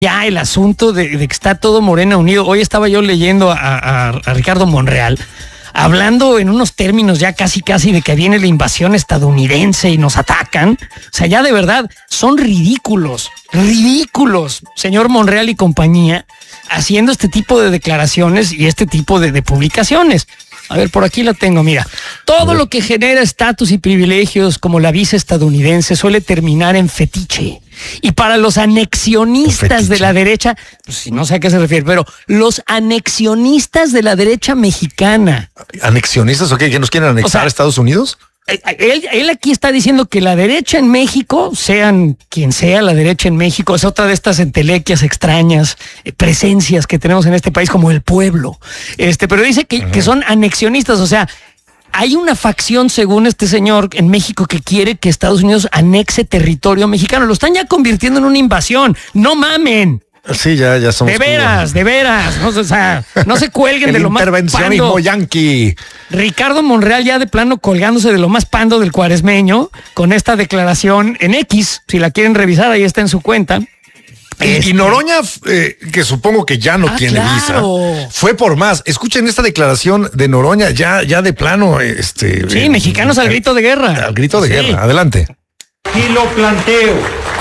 ya el asunto de que está todo Morena unido. Hoy estaba yo leyendo a Ricardo Monreal, hablando en unos términos ya casi de que viene la invasión estadounidense y nos atacan. O sea, ya de verdad son ridículos, señor Monreal y compañía, haciendo este tipo de declaraciones y este tipo de publicaciones. A ver, por aquí la tengo, mira. Todo lo que genera estatus y privilegios como la visa estadounidense suele terminar en fetiche. Y para los anexionistas de la derecha, pues no sé a qué se refiere, pero los anexionistas de la derecha mexicana. ¿Anexionistas o qué? ¿Que nos quieren anexar a Estados Unidos? Él aquí está diciendo que la derecha en México, sean quien sea la derecha en México, es otra de estas entelequias extrañas, presencias que tenemos en este país como el pueblo. Pero dice que son anexionistas, o sea, hay una facción, según este señor, en México que quiere que Estados Unidos anexe territorio mexicano. Lo están ya convirtiendo en una invasión. ¡No mamen! Sí, ya somos. De veras. No, o sea, no se cuelguen de lo más intervencionismo yanqui. Ricardo Monreal ya de plano colgándose de lo más pando del cuaresmeño con esta declaración en X. Si la quieren revisar, ahí está en su cuenta. Y Noroña, que supongo que ya no tiene visa, fue por más. Escuchen esta declaración de Noroña, ya de plano. Sí, mexicanos al grito de guerra. Al grito de guerra, adelante. Y lo planteo,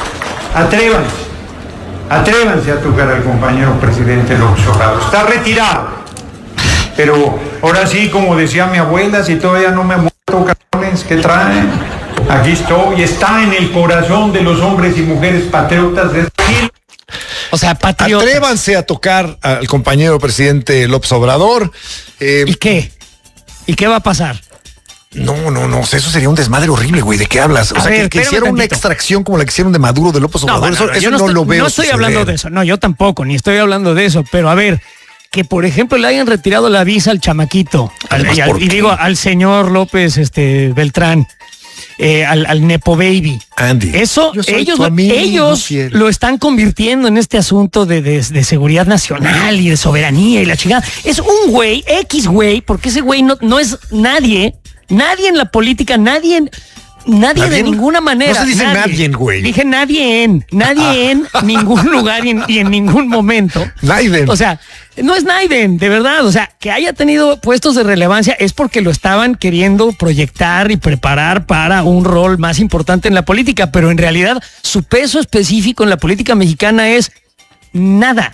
atrévanse a tocar al compañero presidente López Obrador. Está retirado, pero ahora sí, como decía mi abuela, si todavía no me he muerto, cabrones, ¿qué traen? Aquí estoy, está en el corazón de los hombres y mujeres patriotas de este. O sea, patriotas. Atrévanse a tocar al compañero presidente López Obrador. ¿Y qué? ¿Y qué va a pasar? No, eso sería un desmadre horrible, güey. ¿De qué hablas? O sea, que hicieron una extracción como la que hicieron de Maduro, de López Obrador. Eso no lo veo. No estoy hablando de eso. No, yo tampoco, ni estoy hablando de eso. Pero a ver, que por ejemplo le hayan retirado la visa al chamaquito, al señor López Beltrán. Al Nepo Baby. Andy, eso ellos lo están convirtiendo en este asunto de seguridad nacional y de soberanía y la chingada. Es un güey, porque ese güey no es nadie en la política, nadie de ninguna manera. No se dice nadie, güey. Dije nadie en ningún lugar y en ningún momento. Naiden. O sea, no es Naiden, de verdad. O sea, que haya tenido puestos de relevancia es porque lo estaban queriendo proyectar y preparar para un rol más importante en la política, pero en realidad su peso específico en la política mexicana es nada,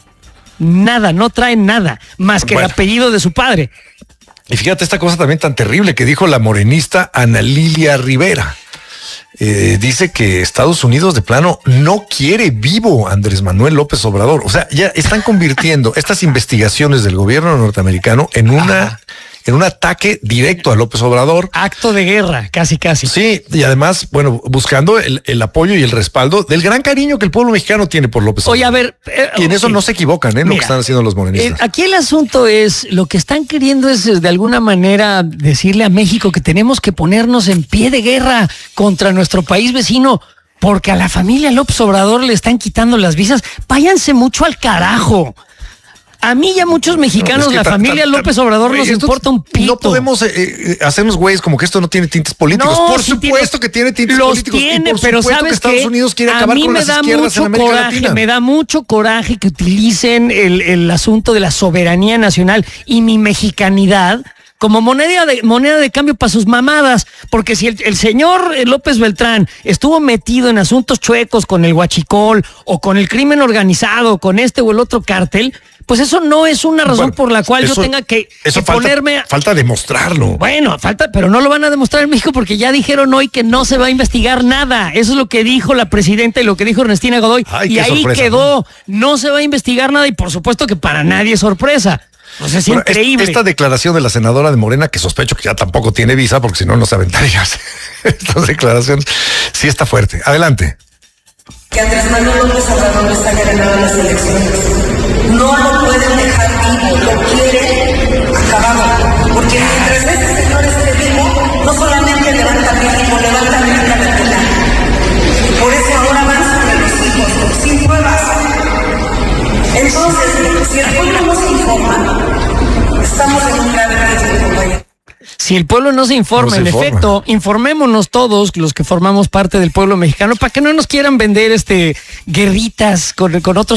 no trae nada más que el apellido de su padre. Y fíjate esta cosa también tan terrible que dijo la morenista Ana Lilia Rivera. Dice que Estados Unidos de plano no quiere vivo a Andrés Manuel López Obrador. O sea, ya están convirtiendo estas investigaciones del gobierno norteamericano en un ataque directo a López Obrador. Acto de guerra, casi. Sí, y además, bueno, buscando el apoyo y el respaldo del gran cariño que el pueblo mexicano tiene por López Obrador. Oye, a ver. Y en eso no se equivocan, lo que están haciendo los morenistas. Aquí el asunto es, lo que están queriendo es de alguna manera decirle a México que tenemos que ponernos en pie de guerra contra nuestro país vecino, porque a la familia López Obrador le están quitando las visas. Váyanse mucho al carajo. A mí y a muchos mexicanos, la familia López Obrador nos importa un pito. No podemos hacernos güeyes como que esto no tiene tintes políticos. No, por supuesto que tiene tintes políticos. Tiene, pero sabes que Estados Unidos quiere acabar con las izquierdas en América Latina. Me da mucho coraje que utilicen el asunto de la soberanía nacional y mi mexicanidad como moneda de cambio para sus mamadas, porque si el señor López Beltrán estuvo metido en asuntos chuecos con el huachicol o con el crimen organizado, con este o el otro cártel, pues eso no es una razón por la cual yo tenga que ponerme... Falta demostrarlo. Bueno, pero no lo van a demostrar en México porque ya dijeron hoy que no se va a investigar nada. Eso es lo que dijo la presidenta y lo que dijo Ernestina Godoy. Ay, y ahí sorpresa, quedó. No se va a investigar nada y por supuesto que para nadie es sorpresa. O sea, es increíble. Esta declaración de la senadora de Morena, que sospecho que ya tampoco tiene visa, porque si no, no se aventaría estas declaraciones, sí está fuerte. Adelante. Que Andrés Manuel López Obrador está ganando las elecciones. No lo pueden dejar vivo, lo quieren acabar. Porque mientras ese señor esté vivo, no solamente levanta México, levanta América Latina. Por eso ahora van sobre los hijos, sin pruebas. Entonces, si el pueblo no se informa, estamos en un grave riesgo, compañero. Si el pueblo no se informa, en efecto, informémonos todos los que formamos parte del pueblo mexicano para que no nos quieran vender guerritas con otros